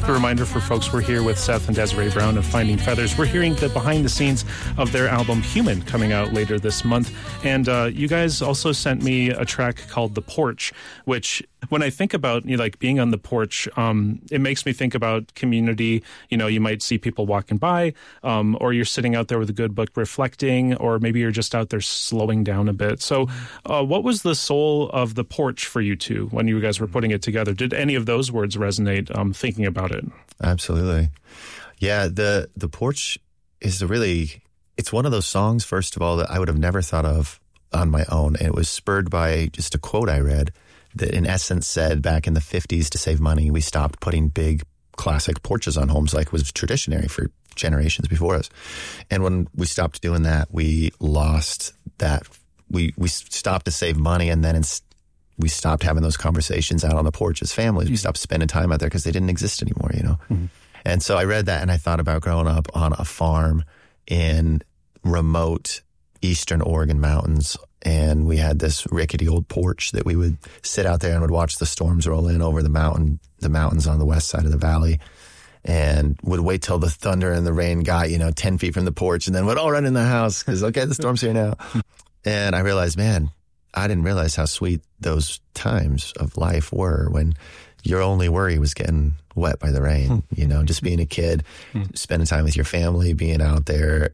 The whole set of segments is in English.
A reminder for folks, we're here with Seth and Desiree Brown of Finding Feathers. We're hearing the behind the scenes of their album Human coming out later this month. And you guys also sent me a track called The Porch, which when I think about like being on the porch, it makes me think about community. You might see people walking by, or you're sitting out there with a good book reflecting, or maybe you're just out there slowing down a bit. So what was the soul of The Porch for you two when you guys were putting it together? Did any of those words resonate thinking about it? Absolutely. Yeah, the Porch is it's one of those songs, first of all, that I would have never thought of on my own. And it was spurred by just a quote I read that in essence said back in the 50s, to save money, we stopped putting big classic porches on homes like was traditionary for generations before us. And when we stopped doing that, we lost that. We stopped to save money, and then we stopped having those conversations out on the porch as families. We stopped spending time out there because they didn't exist anymore, Mm-hmm. And so I read that and I thought about growing up on a farm in remote eastern Oregon mountains. And we had this rickety old porch that we would sit out there and would watch the storms roll in over the mountains on the west side of the valley, and would wait till the thunder and the rain got, 10 feet from the porch, and then would all run in the house because, okay, the storm's here now. And I realized, man, I didn't realize how sweet those times of life were when your only worry was getting wet by the rain, just being a kid, spending time with your family, being out there.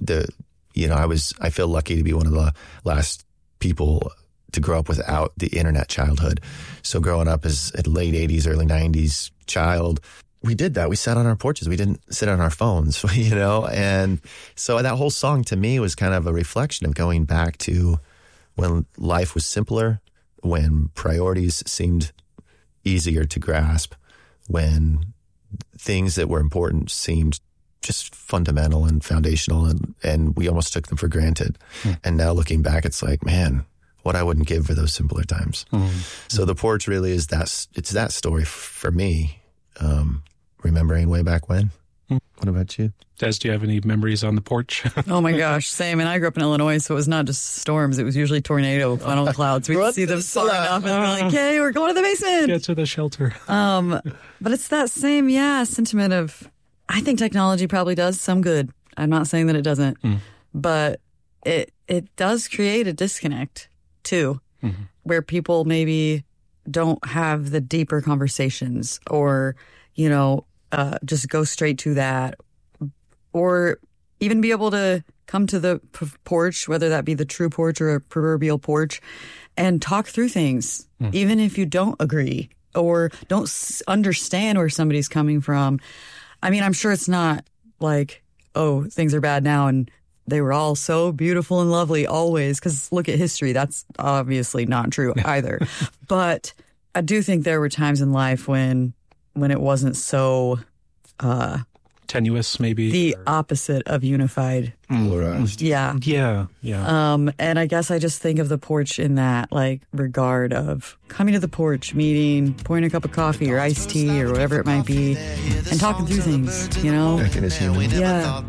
I feel lucky to be one of the last people to grow up without the internet childhood. So growing up as a late 80s, early 90s child, we did that. We sat on our porches. We didn't sit on our phones, And so that whole song to me was kind of a reflection of going back to when life was simpler, when priorities seemed easier to grasp, when things that were important seemed just fundamental and foundational, and we almost took them for granted. And now looking back, it's like, man, what I wouldn't give for those simpler times. So The Porch really is it's that story for me, remembering way back when. What about you? Des, do you have any memories on the porch? Oh my gosh, same. And I grew up in Illinois, so it was not just storms. It was usually tornado funnel clouds. We'd see them far enough and we're like, okay, we're going to the basement. Get to the shelter. But it's that same, sentiment of, I think technology probably does some good. I'm not saying that it doesn't, but it does create a disconnect too, where people maybe don't have the deeper conversations, or, just go straight to that, or even be able to come to the porch, whether that be the true porch or a proverbial porch, and talk through things, even if you don't agree or don't understand where somebody's coming from. I mean, I'm sure it's not like, oh, things are bad now and they were all so beautiful and lovely always, because look at history. That's obviously not true either. But I do think there were times in life when it wasn't so tenuous, maybe the opposite of unified. Yeah. And I guess I just think of the porch in that regard of coming to the porch, meeting, pouring a cup of coffee or iced tea or whatever it might be, and talking through things, Acting as human. Yeah.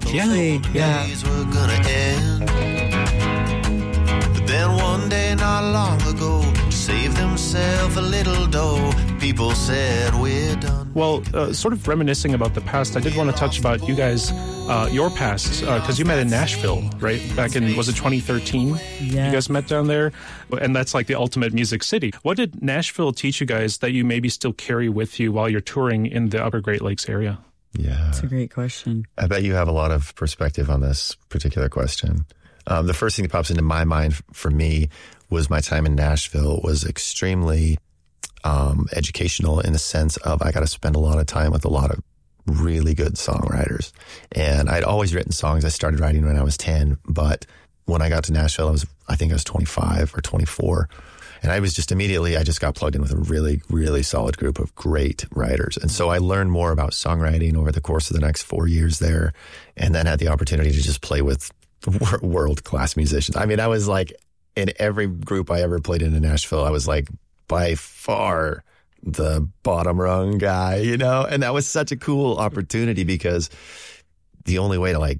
But then one day not long ago, to save themselves a little dough, people said we're done. Well, sort of reminiscing about the past, I did want to touch about you guys, your past, because you met in Nashville, right? Back in, was it 2013? Yeah. You guys met down there? And that's like the ultimate music city. What did Nashville teach you guys that you maybe still carry with you while you're touring in the Upper Great Lakes area? Yeah. That's a great question. I bet you have a lot of perspective on this particular question. The first thing that pops into my mind for me was my time in Nashville was extremely educational in the sense of I got to spend a lot of time with a lot of really good songwriters. And I'd always written songs. I started writing when I was 10, but when I got to Nashville, I think I was 25 or 24. And I just got plugged in with a really, really solid group of great writers. And so I learned more about songwriting over the course of the next 4 years there, and then had the opportunity to just play with world-class musicians. I mean, I was like, in every group I ever played in Nashville, I was like by far the bottom rung guy, And that was such a cool opportunity because the only way to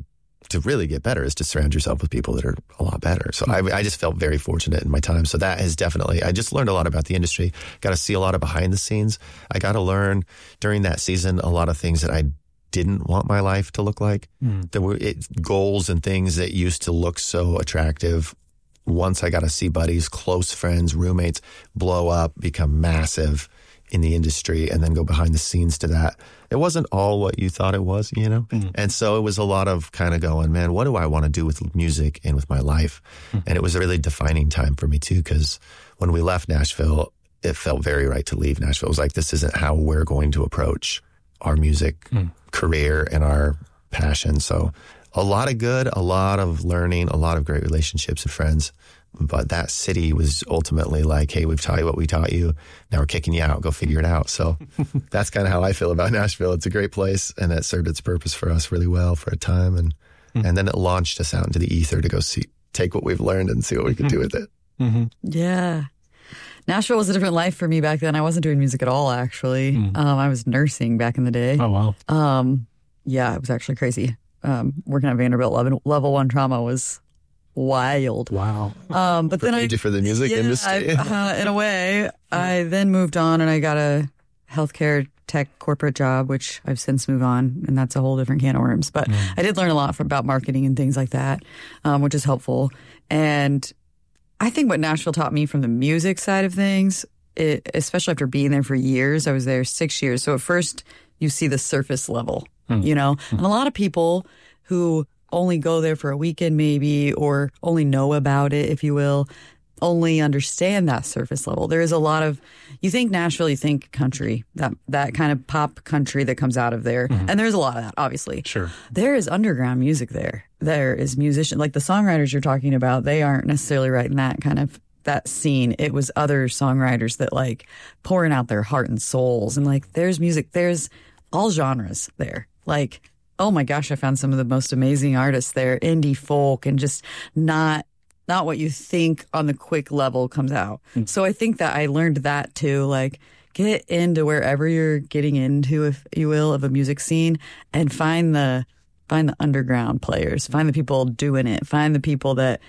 to really get better is to surround yourself with people that are a lot better. So I just felt very fortunate in my time. So that has definitely, I just learned a lot about the industry, got to see a lot of behind the scenes. I got to learn during that season a lot of things that I didn't want my life to look like. There were goals and things that used to look so attractive. Once I got to see buddies, close friends, roommates blow up, become massive in the industry, and then go behind the scenes to that. It wasn't all what you thought it was, you know? And so it was a lot of kind of going, man, what do I want to do with music and with my life? And it was a really defining time for me too, because when we left Nashville, it felt very right to leave Nashville. It was like, this isn't how we're going to approach our music career and our passion. So a lot of good, a lot of learning, a lot of great relationships and friends. But that city was ultimately like, hey, we've taught you what we taught you. Now we're kicking you out. Go figure it out. So that's kind of how I feel about Nashville. It's a great place, and it served its purpose for us really well for a time. And then it launched us out into the ether to go take what we've learned and see what we could do with it. Yeah. Nashville was a different life for me back then. I wasn't doing music at all, actually. I was nursing back in the day. Oh, wow. Yeah, it was actually crazy. Working at Vanderbilt level 1 trauma was wild. Wow. But then Prepared you for the music industry. In a way, I then moved on and I got a healthcare tech corporate job, which I've since moved on, and that's a whole different can of worms. But I did learn a lot about marketing and things like that, which is helpful. And I think what Nashville taught me from the music side of things, especially after being there for years, I was there 6 years. So at first you see the surface level, you know, and a lot of people who only go there for a weekend maybe, or only know about it, if you will, only understand that surface level. There is a lot of, you think Nashville, you think country, that kind of pop country that comes out of there. And there's a lot of that, obviously. Sure. There is underground music there. There is musicians, like the songwriters you're talking about, they aren't necessarily writing that scene. It was other songwriters that like pouring out their heart and souls. And like, there's music, there's all genres there. Like, oh my gosh, I found some of the most amazing artists there, indie folk, and just not what you think on the quick level comes out. So I think that I learned that too, like get into wherever you're getting into, if you will, of a music scene, and find the underground players, find the people doing it, find the people that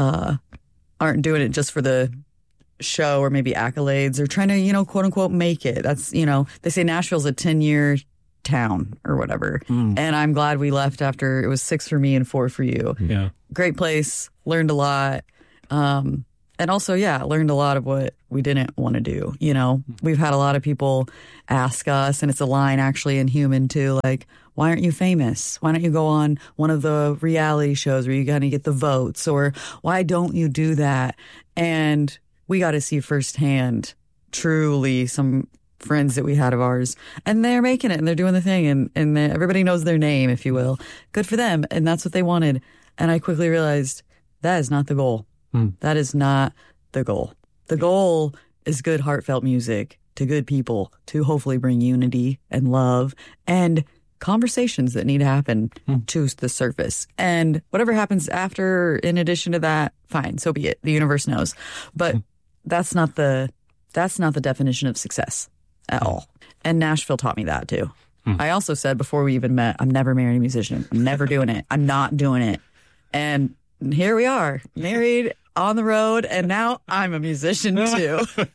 aren't doing it just for the show or maybe accolades or trying to, you know, quote unquote make it. That's, you know, they say Nashville's a 10-year town or whatever. And I'm glad we left after it was 6 for me and 4 for you. Yeah. Great place. Learned a lot. And also, learned a lot of what we didn't want to do. You know, we've had a lot of people ask us, and it's a line actually in Human too, like, why aren't you famous? Why don't you go on one of the reality shows where you're going to get the votes? Or why don't you do that? And we got to see firsthand, truly, some friends that we had of ours, and they're making it and they're doing the thing, and everybody knows their name, if you will. Good for them. And that's what they wanted. And I quickly realized that is not the goal. That is not the goal. The goal is good, heartfelt music to good people to hopefully bring unity and love and conversations that need to happen to the surface. And whatever happens after, in addition to that, fine, so be it. The universe knows. But that's not the definition of success at all. And Nashville taught me that too. I also said before we even met, I'm never marrying a musician. I'm never doing it. I'm not doing it. And here we are, married, on the road, and now I'm a musician too.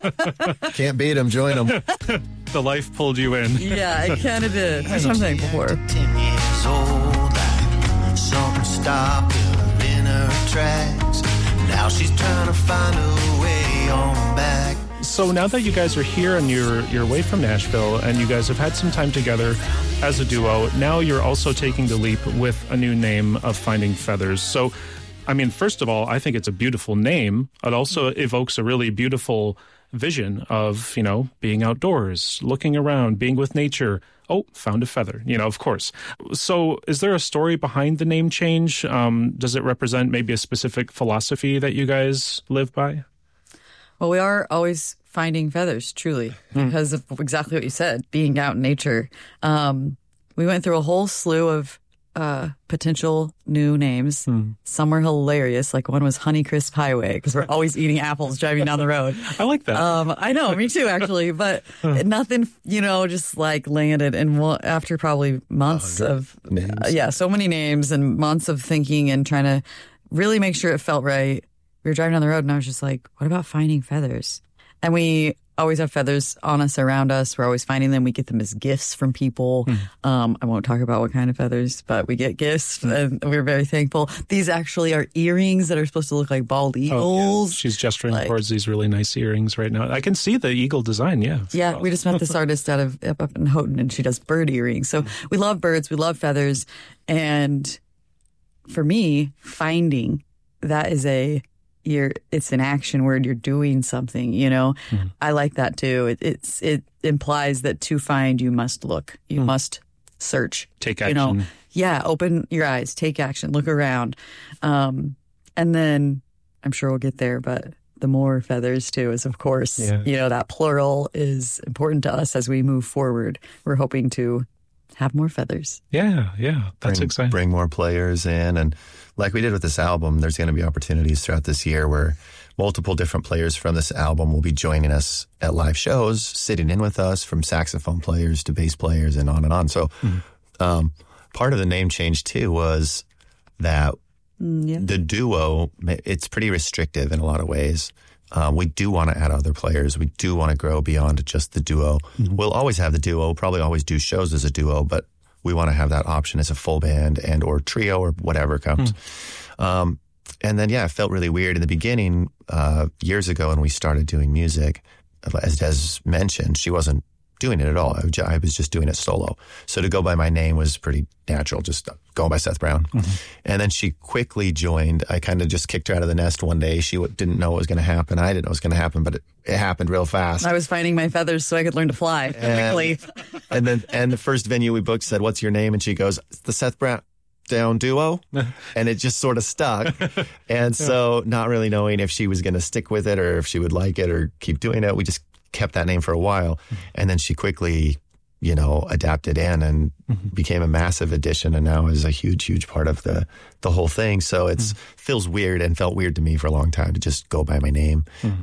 Can't beat them, join them. The life pulled you in. Yeah, it kind of did. Which I'm thankful for. 10 years old, like something stopped her in her tracks. Now she's trying to find her way on back. So now that you guys are here and you're away from Nashville and you guys have had some time together as a duo, now you're also taking the leap with a new name of Finding Feathers. So, I mean, first of all, I think it's a beautiful name. It also evokes a really beautiful vision of, you know, being outdoors, looking around, being with nature. Oh, found a feather, you know, of course. So is there a story behind the name change? Does it represent maybe a specific philosophy that you guys live by? Well, we are always finding feathers, truly, because of exactly what you said, being out in nature. We went through a whole slew of potential new names. Some were hilarious. Like one was Honeycrisp Highway because we're always eating apples driving down the road. I like that. I know, me too, actually. But nothing, just like landed. And after probably months of names. So many names and months of thinking and trying to really make sure it felt right. We were driving down the road and I was just like, what about finding feathers? And we always have feathers on us, around us. We're always finding them. We get them as gifts from people. I won't talk about what kind of feathers, but we get gifts and we're very thankful. These actually are earrings that are supposed to look like bald eagles. She's gesturing towards these really nice earrings right now. I can see the eagle design, Yeah, we just met this artist up in Houghton, and she does bird earrings. So we love birds, we love feathers. And for me, finding, that is it's an action word. You're doing something, I like that too. It implies that to find, you must look, you must search, take action. Open your eyes, take action, look around. And then I'm sure we'll get there, but the more feathers too is, of course, that plural is important to us as we move forward. We're hoping to have more feathers. Yeah. That's exciting. Bring more players in. And like we did with this album, there's going to be opportunities throughout this year where multiple different players from this album will be joining us at live shows, sitting in with us, from saxophone players to bass players and on and on. So part of the name change too was that the duo, it's pretty restrictive in a lot of ways. We do want to add other players. We do want to grow beyond just the duo. We'll always have the duo, probably always do shows as a duo, but we want to have that option as a full band and or trio or whatever comes. And then, it felt really weird in the beginning, years ago when we started doing music. As Des mentioned, she wasn't doing it at all. I was just doing it solo. So to go by my name was pretty natural, just going by Seth Brown. And then she quickly joined. I kind of just kicked her out of the nest one day. She didn't know what was going to happen. I didn't know what was going to happen, but it happened real fast. I was finding my feathers so I could learn to fly quickly. And the first venue we booked said, "What's your name?" And she goes, "It's the Seth Brown Down Duo." And it just sort of stuck. And so not really knowing if she was going to stick with it or if she would like it or keep doing it, we just kept that name for a while. And then she quickly, adapted in and became a massive addition and now is a huge, huge part of the whole thing. So it feels weird and felt weird to me for a long time to just go by my name.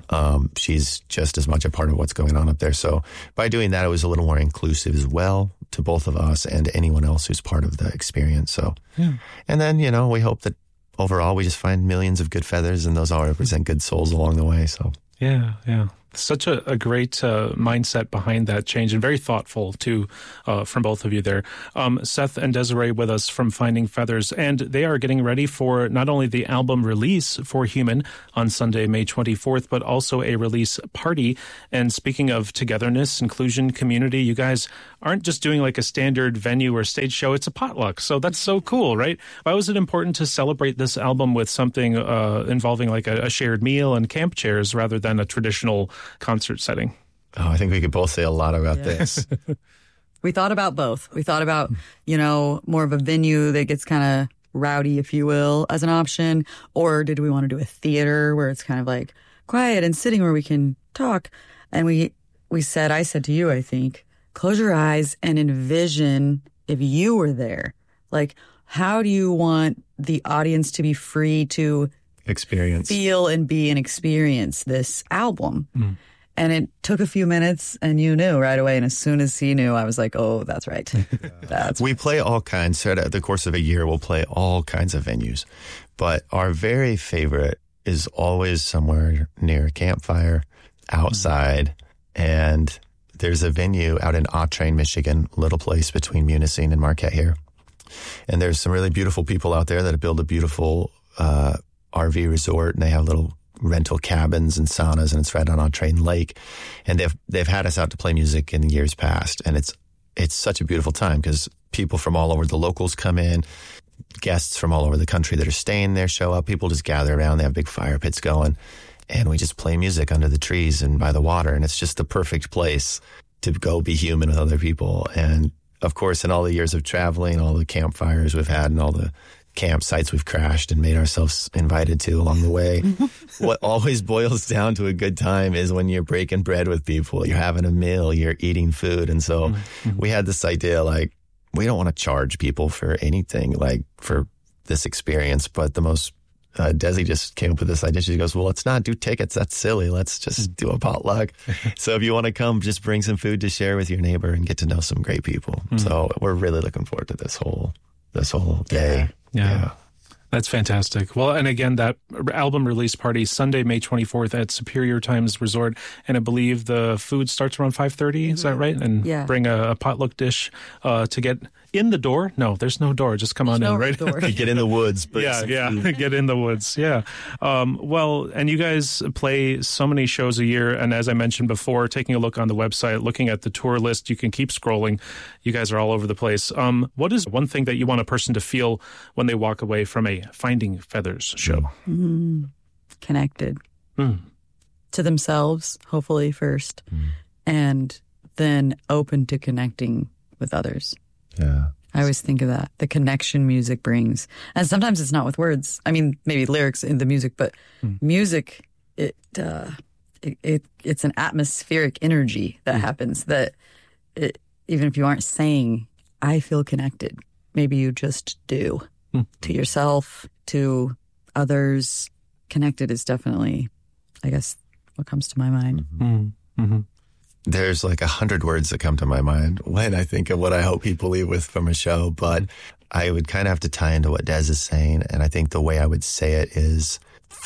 She's just as much a part of what's going on up there. So by doing that, it was a little more inclusive as well to both of us and anyone else who's part of the experience. So, and then, we hope that overall we just find millions of good feathers and those all represent good souls along the way. So, yeah. Such a great mindset behind that change and very thoughtful too from both of you there. Seth and Desiree with us from Finding Feathers, and they are getting ready for not only the album release for Human on Sunday, May 24th, but also a release party. And speaking of togetherness, inclusion, community, you guys aren't just doing like a standard venue or stage show, it's a potluck. So that's so cool, right? Why was it important to celebrate this album with something involving like a shared meal and camp chairs rather than a traditional concert setting? Oh, I think we could both say a lot about this. We thought about both. We thought about, more of a venue that gets kind of rowdy, if you will, as an option. Or did we want to do a theater where it's kind of like quiet and sitting where we can talk? And I said to you, I think, close your eyes and envision if you were there. Like, how do you want the audience to be free to experience, feel and be and experience this album? And it took a few minutes and you knew right away. And as soon as he knew, I was like, oh, that's right. We play all kinds. So at the course of a year, we'll play all kinds of venues. But our very favorite is always somewhere near a campfire, outside. And there's a venue out in Autrain, Michigan, a little place between Munising and Marquette here. And there's some really beautiful people out there that have built a beautiful RV resort, and they have little rental cabins and saunas, and it's right on Autrain Lake. And they've had us out to play music in years past, and it's such a beautiful time because people from all over, the locals come in, guests from all over the country that are staying there show up. People just gather around. They have big fire pits going, and we just play music under the trees and by the water, and it's just the perfect place to go be human with other people. And of course, in all the years of traveling, all the campfires we've had and all the campsites we've crashed and made ourselves invited to along the way, what always boils down to a good time is when you're breaking bread with people, you're having a meal, you're eating food. And so we had this idea, like, we don't want to charge people for anything, like for this experience. But the most, Desi just came up with this idea. She goes, well, let's not do tickets. That's silly. Let's just do a potluck. So if you want to come, just bring some food to share with your neighbor and get to know some great people. So we're really looking forward to this whole day. Yeah. That's fantastic. Well, and again, that album release party, Sunday, May 24th at Superior Times Resort. And I believe the food starts around 5:30. Is that right? And bring a potluck dish to get in the door. No, there's no door. Just come on in, right? Get in the woods. Yeah. Get in the woods. Yeah. Well, and you guys play so many shows a year. And as I mentioned before, taking a look on the website, looking at the tour list, you can keep scrolling. You guys are all over the place. What is one thing that you want a person to feel when they walk away from a Finding Feathers show? Connected to themselves, hopefully first, and then open to connecting with others. Yeah. I always think of that, the connection music brings. And sometimes it's not with words. I mean, maybe lyrics in the music, but music, it's an atmospheric energy that happens that even if you aren't saying, I feel connected, maybe you just do. To yourself, to others. Connected is definitely, I guess, what comes to my mind. There's like 100 words that come to my mind when I think of what I hope people leave with from a show, but I would kind of have to tie into what Des is saying. And I think the way I would say it is,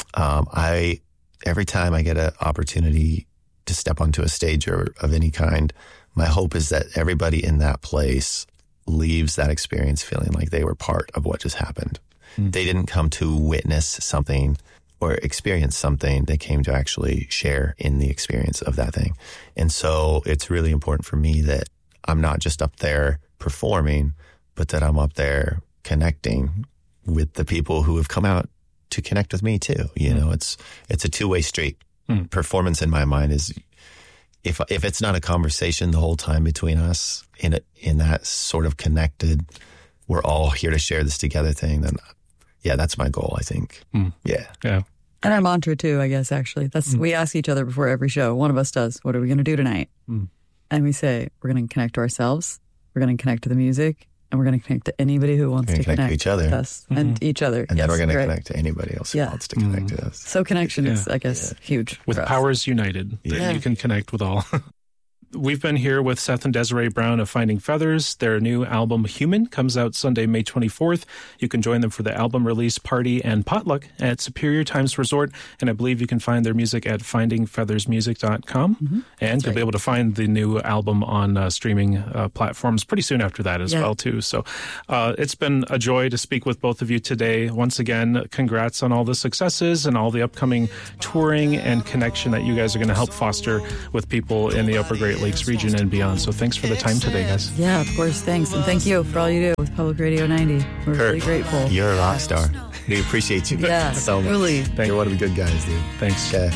every time I get an opportunity to step onto a stage or of any kind, my hope is that everybody in that place leaves that experience feeling like they were part of what just happened. They didn't come to witness something or experience something. They came to actually share in the experience of that thing. And so it's really important for me that I'm not just up there performing, but that I'm up there connecting with the people who have come out to connect with me too. You know, it's a two-way street. Performance in my mind is, if it's not a conversation the whole time between us in that sort of connected, we're all here to share this together thing, then that's my goal, I think. Yeah. And our mantra too, I guess, actually. That's we ask each other before every show. One of us does, what are we going to do tonight? And we say, we're going to connect to ourselves, we're going to connect to the music, and we're going to connect to anybody who wants to connect to each other. With us and each other. And then we're going to connect to anybody else who wants to connect to us. So connection is, I guess, huge. With powers united, you can connect with all. We've been here with Seth and Desiree Brown of Finding Feathers. Their new album, Human, comes out Sunday, May 24th. You can join them for the album release party and potluck at Superior Times Resort. And I believe you can find their music at findingfeathersmusic.com. And you'll be able to find the new album on streaming platforms pretty soon after that as well, too. So it's been a joy to speak with both of you today. Once again, congrats on all the successes and all the upcoming touring and connection that you guys are going to help foster with people in the Upper Great Lakes region and beyond. So thanks for the time today, guys. Yeah, of course. Thanks. And thank you for all you do with Public Radio 90. We're really grateful. You're a rock star. We appreciate you so much. Really. You're one of the good guys, dude. Thanks. Okay.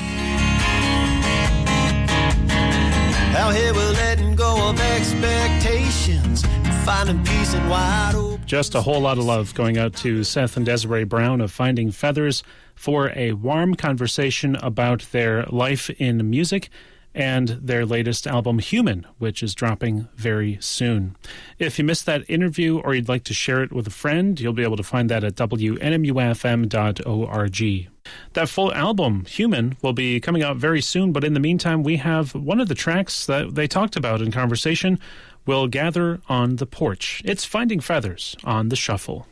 Out here we're letting go of expectations, finding peace in wide open. Just a whole lot of love going out to Seth and Desiree Brown of Finding Feathers for a warm conversation about their life in music and their latest album, Human, which is dropping very soon. If you missed that interview or you'd like to share it with a friend, you'll be able to find that at WNMUFM.org. That full album, Human, will be coming out very soon, but in the meantime, we have one of the tracks that they talked about in conversation, We'll Gather on the Porch. It's Finding Feathers on The Shuffle.